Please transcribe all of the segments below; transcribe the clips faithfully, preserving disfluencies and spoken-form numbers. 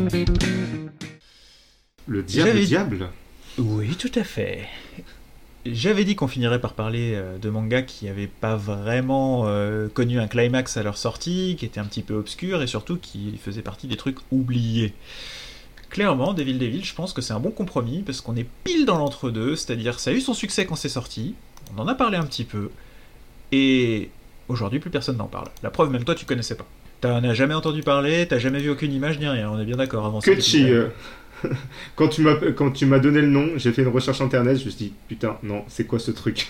Le diable, J'avais... le diable Oui, tout à fait. J'avais dit qu'on finirait par parler euh, de mangas qui n'avaient pas vraiment euh, connu un climax à leur sortie, qui étaient un petit peu obscurs et surtout qui faisaient partie des trucs oubliés. Clairement, Devil Devil, je pense que c'est un bon compromis parce qu'on est pile dans l'entre-deux, c'est-à-dire ça a eu son succès quand c'est sorti, on en a parlé un petit peu, et aujourd'hui plus personne n'en parle. La preuve, même toi tu connaissais pas. T'en as jamais entendu parler, t'as jamais vu aucune image ni rien, on est bien d'accord avant ça. Kutchi, euh, quand tu m'as quand tu m'as donné le nom, j'ai fait une recherche internet, je me suis dit putain non, c'est quoi ce truc?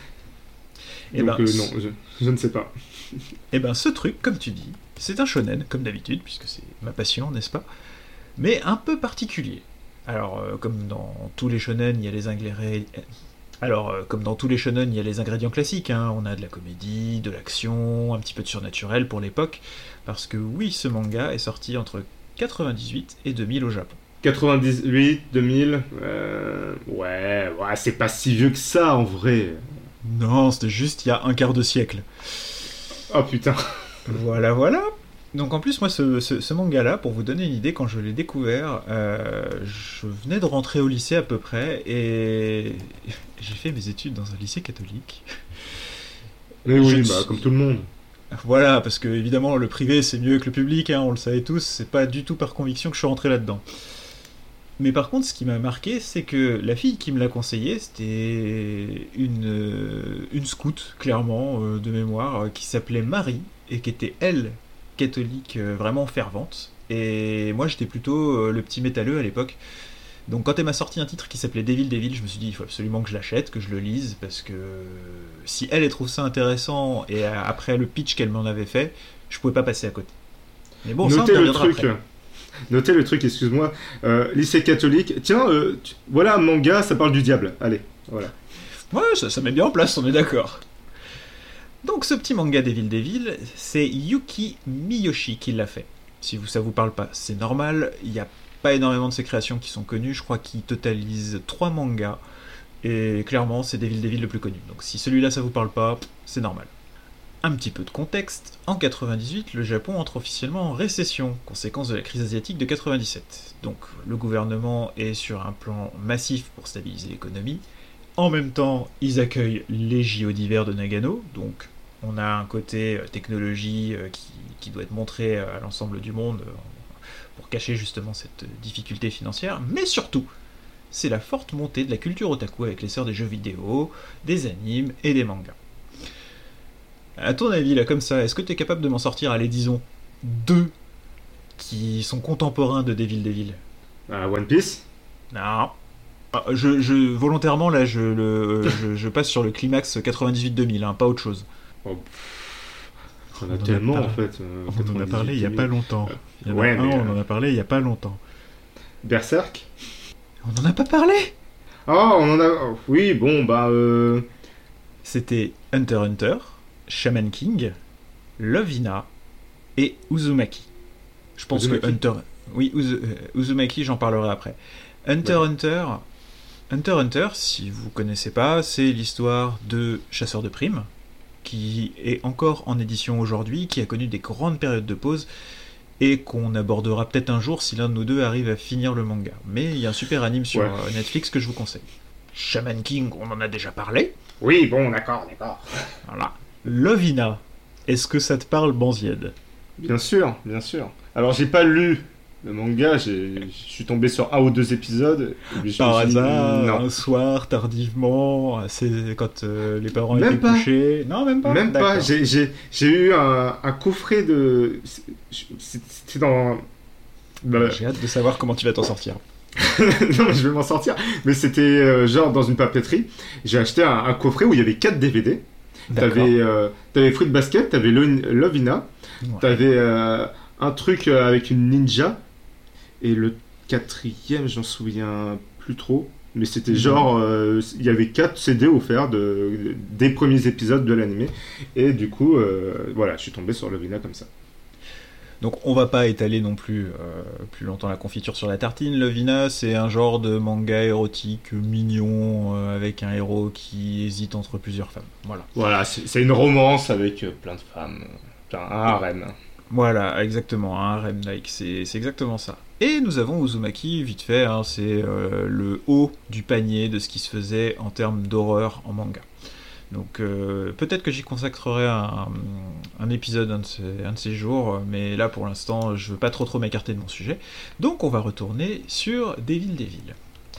Et Donc ben, euh, non, je, je ne sais pas. Et ben ce truc, comme tu dis, c'est un shonen comme d'habitude puisque c'est ma passion, n'est-ce pas? Mais un peu particulier. Alors, euh, comme dans tous les shonen, il y a les ingrédients. Alors, euh, comme dans tous les shonen, il y a les ingrédients classiques. Hein. On a de la comédie, de l'action, un petit peu de surnaturel pour l'époque. Parce que oui, ce manga est sorti entre quatre-vingt-dix-huit et deux mille au Japon. quatre-vingt-dix-huit, deux mille, euh, ouais, ouais, c'est pas si vieux que ça en vrai. Non, c'était juste il y a un quart de siècle. Oh putain. Voilà, voilà. Donc en plus, moi, ce, ce, ce manga-là, pour vous donner une idée, quand je l'ai découvert, euh, je venais de rentrer au lycée à peu près, et j'ai fait mes études dans un lycée catholique. Mais oui, Je- bah comme tout le monde. Voilà, parce que évidemment, le privé, c'est mieux que le public, hein, on le savait tous, c'est pas du tout par conviction que je suis rentré là-dedans. Mais par contre, ce qui m'a marqué, c'est que la fille qui me l'a conseillé, c'était une, euh, une scout, clairement, euh, de mémoire, euh, qui s'appelait Marie, et qui était, elle, catholique euh, vraiment fervente. Et moi, j'étais plutôt euh, le petit métalleux à l'époque. Donc quand elle m'a sorti un titre qui s'appelait Devil Devil, je me suis dit, il faut absolument que je l'achète, que je le lise, parce que si elle, elle trouve ça intéressant, et euh, après le pitch qu'elle m'en avait fait, je pouvais pas passer à côté. Mais bon, ça, on y Notez le reviendra truc. après. Notez le truc, excuse-moi. Euh, lycée catholique. Tiens, euh, tu- voilà un manga, ça parle du diable. Allez, voilà. Ouais, ça, ça met bien en place, on est d'accord. Donc ce petit manga Devil Devil, c'est Yuki Miyoshi qui l'a fait. Si vous, ça vous parle pas, c'est normal, il n'y a pas énormément de ses créations qui sont connues, je crois qu'il totalise trois mangas, et clairement c'est Devil Devil le plus connu. Donc si celui-là ça vous parle pas, c'est normal. Un petit peu de contexte, en quatre-vingt-dix-huit, le Japon entre officiellement en récession, conséquence de la crise asiatique de quatre-vingt-dix-sept. Donc le gouvernement est sur un plan massif pour stabiliser l'économie. En même temps, ils accueillent les J O d'hiver de Nagano, donc on a un côté euh, technologie euh, qui, qui doit être montré euh, à l'ensemble du monde euh, pour cacher justement cette euh, difficulté financière, mais surtout, c'est la forte montée de la culture otaku avec l'essor des jeux vidéo, des animes et des mangas. À ton avis, là, comme ça, est-ce que tu es capable de m'en sortir, allez, disons, deux qui sont contemporains de Devil Devil? Ah, One Piece. Non. Ah, Je, je, volontairement, là, je, le, je, je passe sur le climax quatre-vingt-dix-huit deux mille, hein, pas autre chose. Oh, pff, on On a en a tellement parlé. en fait. euh, On en a parlé il y a quatre-vingt-dix-huit, pas longtemps. Il y en a ouais, un, mais, on en euh, a parlé il y a pas longtemps. Berserk. On en a pas parlé. Ah, on en a. oh, oui, bon, bah. Euh... C'était Hunter x Hunter, Shaman King, Lovina et Uzumaki. Je pense Uzumaki. que Hunter... Oui, Uzu- euh, Uzumaki, j'en parlerai après. Hunter x Ouais. Hunter... Hunter x Hunter, si vous connaissez pas, c'est l'histoire de chasseurs de primes, qui est encore en édition aujourd'hui, qui a connu des grandes périodes de pause, et qu'on abordera peut-être un jour si l'un de nous deux arrive à finir le manga. Mais il y a un super anime sur Ouais. euh, Netflix que je vous conseille. Shaman King, on en a déjà parlé. Oui, bon, d'accord, d'accord. Voilà. Lovina, est-ce que ça te parle, Banzied? Bien sûr, bien sûr. Alors, j'ai pas lu le manga, j'ai- je suis tombé sur un ou deux épisodes. Et puis je Par me suis dit, hasard, non. un soir, tardivement, c'est quand euh, les parents Même étaient pas. couchés. Non, même pas. Même pas, D'accord. j'ai, j'ai, j'ai eu un, un coffret de. c'est- C'était dans. Bah, J'ai hâte de savoir comment tu vas t'en sortir. non, mais je vais m'en sortir. Mais c'était euh, genre dans une papeterie. J'ai acheté un, un coffret où il y avait quatre D V D. D'accord. T'avais, euh, t'avais Fruit Basket, t'avais Lo- Lovina, Ouais. t'avais euh, un truc euh, avec une ninja. Et le quatrième, j'en souviens plus trop. Mais c'était Mhm. genre, euh, il y avait quatre C D offerts de, des premiers épisodes de l'animé. Et du coup, euh, voilà, je suis tombé sur Lovina comme ça. Donc on va pas étaler non plus euh, plus longtemps la confiture sur la tartine. Lovina, c'est un genre de manga érotique mignon euh, avec un héros qui hésite entre plusieurs femmes. Voilà. Voilà, c'est c'est une romance avec euh, plein de femmes. Enfin, un harem. Voilà, exactement, un harem like, c'est c'est exactement ça. Et nous avons Uzumaki, vite fait, hein, c'est euh, le haut du panier de ce qui se faisait en termes d'horreur en manga. Donc euh, peut-être que j'y consacrerai un, un épisode un de, ces, un de ces jours, mais là pour l'instant je veux pas trop trop m'écarter de mon sujet. Donc on va retourner sur Devil Devil.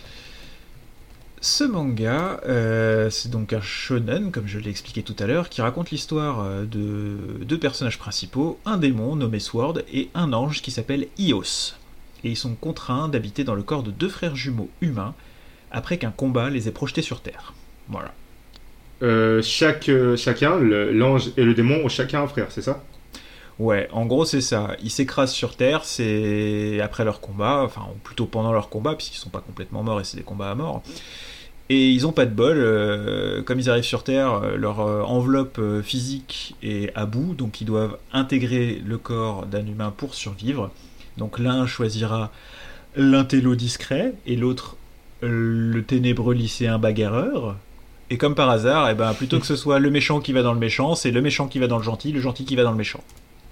Ce manga, euh, c'est donc un shonen, comme je l'ai expliqué tout à l'heure, qui raconte l'histoire de deux personnages principaux, un démon nommé Sword et un ange qui s'appelle Ios. Et ils sont contraints d'habiter dans le corps de deux frères jumeaux humains après qu'un combat les ait projetés sur Terre. Voilà. Euh, chaque, euh, chacun, le, l'ange et le démon, ont chacun un frère, c'est ça? Ouais, en gros c'est ça. Ils s'écrasent sur Terre, c'est après leur combat, enfin ou plutôt pendant leur combat, puisqu'ils sont pas complètement morts et c'est des combats à mort. Et ils ont pas de bol, euh, comme ils arrivent sur Terre, leur euh, enveloppe euh, physique est à bout, donc ils doivent intégrer le corps d'un humain pour survivre. Donc l'un choisira l'intello discret et l'autre euh, le ténébreux lycéen bagarreur. Et comme par hasard, eh ben, plutôt que ce soit le méchant qui va dans le méchant, c'est le méchant qui va dans le gentil, le gentil qui va dans le méchant.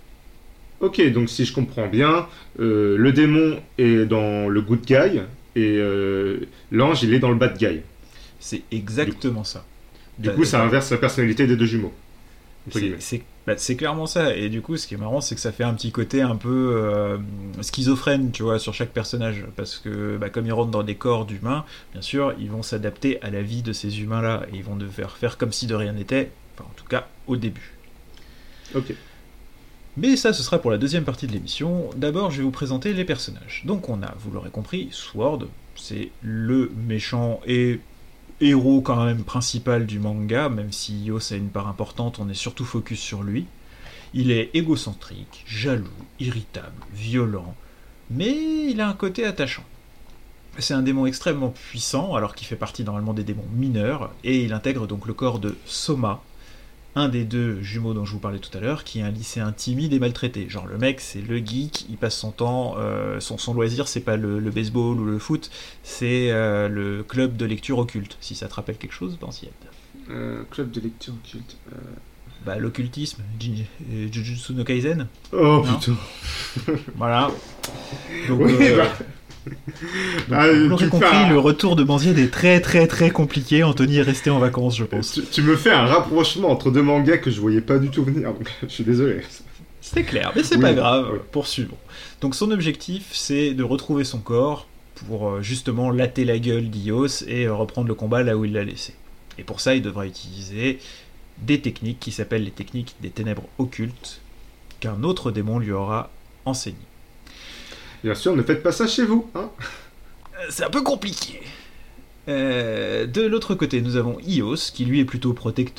Ok, donc si je comprends bien, euh, le démon est dans le good guy et euh, l'ange il est dans le bad guy. C'est exactement du ça. Du coup, ça inverse la personnalité des deux jumeaux. C'est, c'est, bah, c'est clairement ça. Et du coup, ce qui est marrant, c'est que ça fait un petit côté un peu euh, schizophrène, tu vois, sur chaque personnage. Parce que, bah, comme ils rentrent dans des corps d'humains, bien sûr, ils vont s'adapter à la vie de ces humains-là. Et ils vont devoir faire comme si de rien n'était. Enfin, en tout cas, au début. Ok. Mais ça, ce sera pour la deuxième partie de l'émission. D'abord, je vais vous présenter les personnages. Donc, on a, vous l'aurez compris, Sword. C'est le méchant et héros quand même principal du manga, même si Ios a une part importante, on est surtout focus sur lui. Il est égocentrique, jaloux, irritable, violent, mais il a un côté attachant. C'est un démon extrêmement puissant, alors qu'il fait partie normalement des démons mineurs, et il intègre donc le corps de Soma, un des deux jumeaux dont je vous parlais tout à l'heure, qui est un lycéen timide et maltraité. Genre le mec, c'est le geek, il passe son temps, euh, son, son loisir, c'est pas le, le baseball ou le foot, c'est euh, le club de lecture occulte, si ça te rappelle quelque chose, Bansiette. Euh, club de lecture occulte. Euh... Bah l'occultisme, Jujutsu no Kaisen. Oh non putain. Voilà. Donc, oui, euh, bah... Donc, ah, vous l'aurez compris, un... le retour de Banzied est très très très compliqué. Anthony est resté en vacances, je pense. Tu, tu me fais un rapprochement entre deux mangas que je voyais pas du tout venir, donc je suis désolé. C'est clair, mais c'est oui, pas grave, oui. Poursuivons. Donc son objectif, c'est de retrouver son corps pour justement latter la gueule d'Ios et reprendre le combat là où il l'a laissé. Et pour ça, il devra utiliser des techniques qui s'appellent les techniques des ténèbres occultes, qu'un autre démon lui aura enseignées. Bien sûr, ne faites pas ça chez vous, hein. C'est un peu compliqué. Euh, de l'autre côté, nous avons Ios, qui lui est plutôt protecteur